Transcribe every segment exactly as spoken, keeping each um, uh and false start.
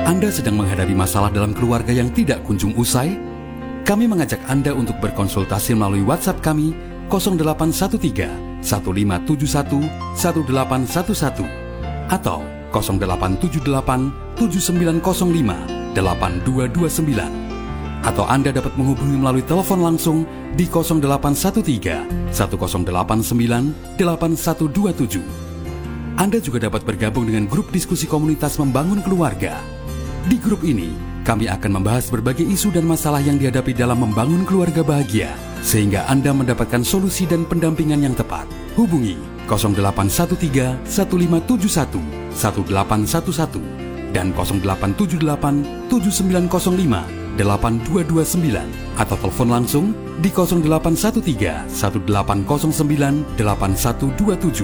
Anda sedang menghadapi masalah dalam keluarga yang tidak kunjung usai? Kami mengajak Anda untuk berkonsultasi melalui WhatsApp kami nol delapan satu tiga, satu lima tujuh satu, satu delapan satu satu atau nol delapan tujuh delapan, tujuh sembilan nol lima, delapan dua dua sembilan. Atau Anda dapat menghubungi melalui telepon langsung di nol delapan satu tiga, satu nol delapan sembilan, delapan satu dua tujuh. Anda juga dapat bergabung dengan grup diskusi komunitas membangun keluarga. Di grup ini, kami akan membahas berbagai isu dan masalah yang dihadapi dalam membangun keluarga bahagia, sehingga Anda mendapatkan solusi dan pendampingan yang tepat. Hubungi nol delapan satu tiga, satu lima tujuh satu, satu delapan satu satu dan nol delapan tujuh delapan, tujuh sembilan nol lima, delapan dua dua sembilan atau telepon langsung di nol delapan satu tiga, satu delapan nol sembilan, delapan satu dua tujuh.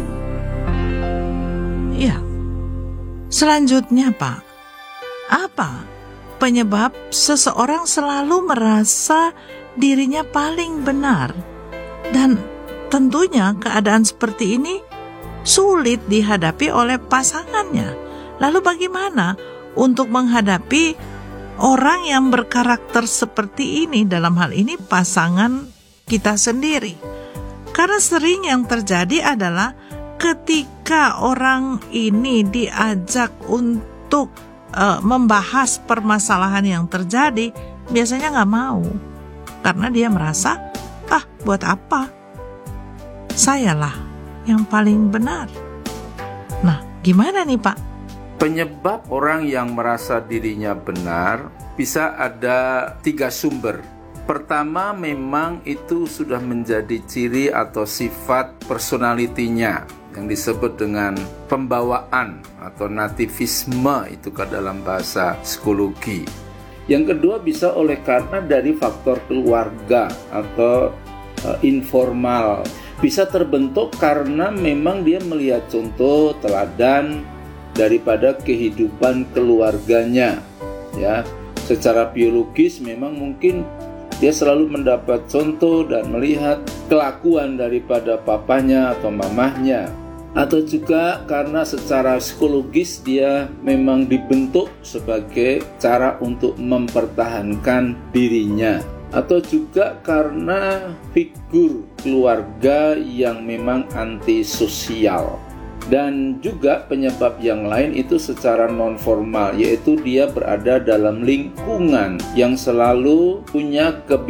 Ya, selanjutnya Pak, apa penyebab seseorang selalu merasa dirinya paling benar? Dan tentunya keadaan seperti ini sulit dihadapi oleh pasangannya. Lalu bagaimana untuk menghadapi orang yang berkarakter seperti ini, dalam hal ini pasangan kita sendiri? Karena sering yang terjadi adalah ketika orang ini diajak untuk uh, membahas permasalahan yang terjadi, biasanya nggak mau. Karena dia merasa, ah buat apa? Sayalah yang paling benar. Nah, gimana nih Pak? Penyebab orang yang merasa dirinya benar bisa ada tiga sumber. Pertama, memang itu sudah menjadi ciri atau sifat personalitinya yang disebut dengan pembawaan atau nativisme, itu ke dalam bahasa psikologi. Yang kedua bisa oleh karena dari faktor keluarga atau uh, informal. Bisa terbentuk karena memang dia melihat contoh teladan daripada kehidupan keluarganya. Ya, secara biologis memang mungkin dia selalu mendapat contoh dan melihat kelakuan daripada papanya atau mamahnya. Atau juga karena secara psikologis dia memang dibentuk sebagai cara untuk mempertahankan dirinya. Atau juga karena figur keluarga yang memang antisosial. Dan juga penyebab yang lain itu secara non-formal, yaitu dia berada dalam lingkungan yang selalu punya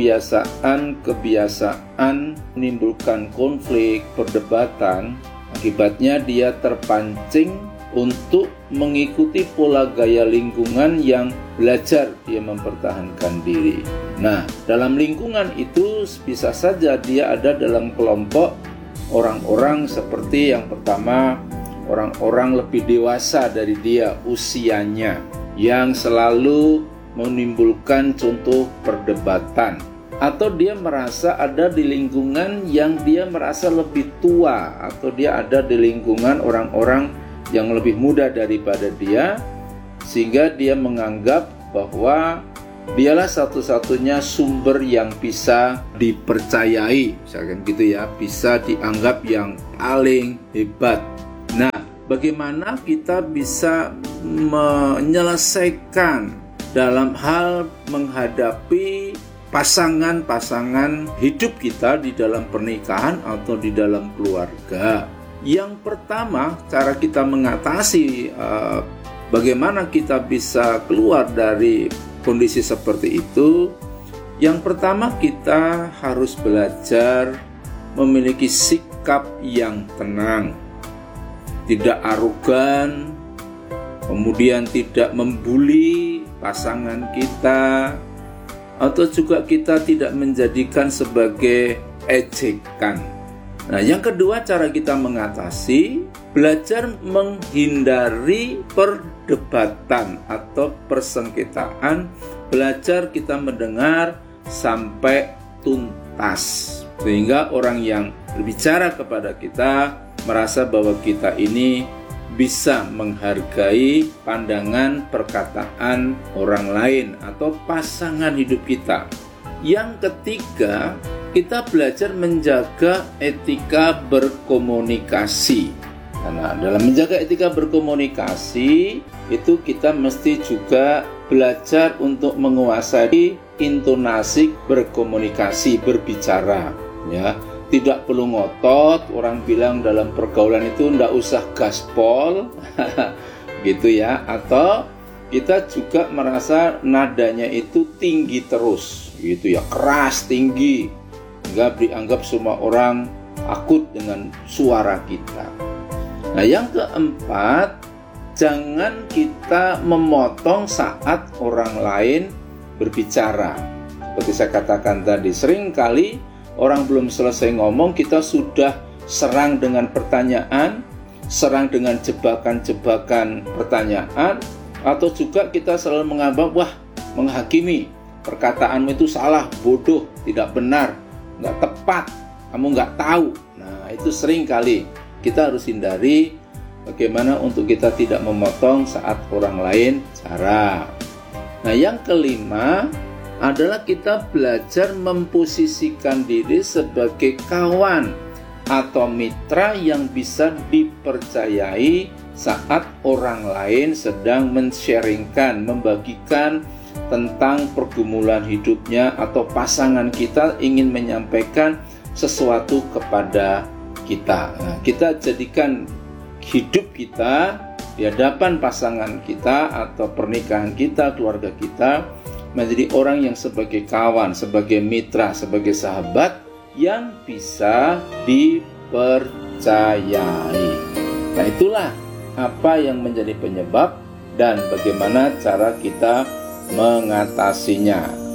kebiasaan-kebiasaan menimbulkan konflik, perdebatan. Akibatnya dia terpancing untuk mengikuti pola gaya lingkungan yang belajar dia mempertahankan diri. Nah, dalam lingkungan itu bisa saja dia ada dalam kelompok orang-orang seperti yang pertama, orang-orang lebih dewasa dari dia usianya, yang selalu menimbulkan contoh perdebatan. Atau dia merasa ada di lingkungan yang dia merasa lebih tua, atau dia ada di lingkungan orang-orang yang lebih muda daripada dia, sehingga dia menganggap bahwa dialah satu-satunya sumber yang bisa dipercayai, misalkan gitu ya, bisa dianggap yang paling hebat. Nah, bagaimana kita bisa menyelesaikan dalam hal menghadapi pasangan-pasangan hidup kita di dalam pernikahan atau di dalam keluarga? Yang pertama, cara kita mengatasi uh, bagaimana kita bisa keluar dari kondisi seperti itu, yang pertama kita harus belajar memiliki sikap yang tenang, tidak arogan, kemudian tidak membuli pasangan kita, atau juga kita tidak menjadikan sebagai ejekan. Nah, yang kedua cara kita mengatasi, belajar menghindari perdebatan atau persengketaan, belajar kita mendengar sampai tuntas, sehingga orang yang berbicara kepada kita merasa bahwa kita ini bisa menghargai pandangan perkataan orang lain atau pasangan hidup kita. Yang ketiga, kita belajar menjaga etika berkomunikasi. Karena dalam menjaga etika berkomunikasi itu kita mesti juga belajar untuk menguasai intonasi berkomunikasi, berbicara, ya. Tidak perlu ngotot, orang bilang dalam pergaulan itu ndak usah gaspol, gitu ya. Atau kita juga merasa nadanya itu tinggi terus, gitu ya, keras, tinggi, hingga dianggap semua orang takut dengan suara kita. Nah, yang keempat, jangan kita memotong saat orang lain berbicara. Seperti saya katakan tadi, seringkali orang belum selesai ngomong, kita sudah serang dengan pertanyaan, serang dengan jebakan-jebakan pertanyaan, atau juga kita selalu menganggap, wah, menghakimi, perkataanmu itu salah, bodoh, tidak benar, nggak tepat, kamu nggak tahu. Nah, itu sering kali kita harus hindari bagaimana untuk kita tidak memotong saat orang lain bicara. Nah, yang kelima adalah kita belajar memposisikan diri sebagai kawan atau mitra yang bisa dipercayai saat orang lain sedang men-sharingkan, membagikan tentang pergumulan hidupnya, atau pasangan kita ingin menyampaikan sesuatu kepada kita. Nah, kita jadikan hidup kita di hadapan pasangan kita atau pernikahan kita, keluarga kita, menjadi orang yang sebagai kawan, sebagai mitra, sebagai sahabat yang bisa dipercayai. Nah, itulah apa yang menjadi penyebab dan bagaimana cara kita mengatasinya.